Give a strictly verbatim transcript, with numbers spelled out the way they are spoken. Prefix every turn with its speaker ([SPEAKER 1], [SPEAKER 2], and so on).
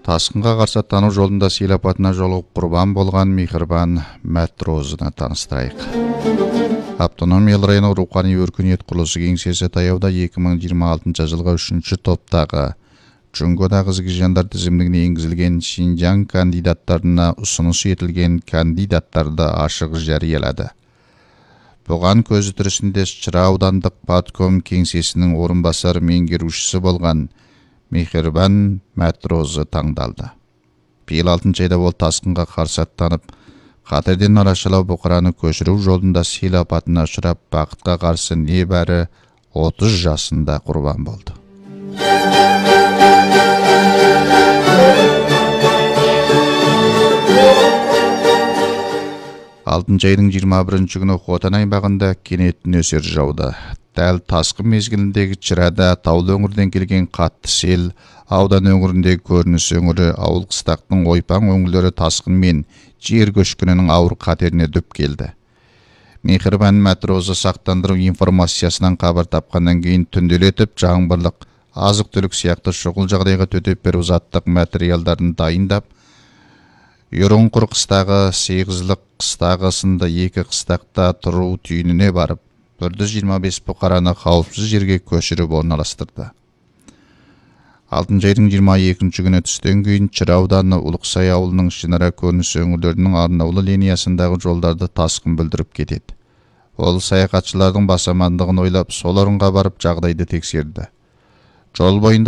[SPEAKER 1] Тасқынға қарсы аттану жолында сел апатына жолығып құрбан болған Мехрибан Матрозыны таныстырайық. Автономиялы районы рухани өркениет құрылысы кеңсесі таяуда екі мың жиырма алтыншы жылғы үшінші топтағы Чунгода қызгижандар тізімдігіне енгізілген Шинжаң кандидаттарына ұсыныс етілген кандидаттарды ашық жариялады. Бұған көзі тірісінде Шыра аудандық Партком кеңсесінің орынбасар меңгерушісі болған Мехрибан Матрозы таңдалды. Биыл алтыншы айда ол тасқынға қарсы аттанып, қатерден арашалау бұқараны көшіру жолында сел апатына ұшырап, бақытқа қарсы небәрі отыз жасында құрбан болды. алтыншы айдың жиырма бірінші күні Хотан аймағында кенет нөсер жауды. Дәл тасқын мезгіліндегі Чырада таулы өңірден келген қатты сел, аудан өңіріндегі көрініс өңірі, ауыл қыстақтың ойпаң өңірлері тасқын мен жер көшкінінің ауыр қатеріне дүп келді. Мехрибан Матрозы сақтандыру информациясынан хабар тапқаннан кейін түнделетіп жаңбырлық, азық-түлік сияқты шұғыл жағдайға төтеп беру заттық материалдарын дайындап, Юрунқұр қыстағы, Сегізлік қыстағы сынды екі қыстақта тұру түйініне барып, бір жүз жиырма бес бұқараны қауіпсіз жерге көшіріп орналастырды. алтыншы айдың жиырма екінші күні түстен кейін Чыра ауданы Ұлықсай ауылының Шынара көрініс өңірлерінің арнаулы линиясындағы жолдарды тасқын бүлдіріп кетеді. Ол саяхатшылардың бас амандығын ойлап, сол орынға барып жағдайды тексерді. Жол бойында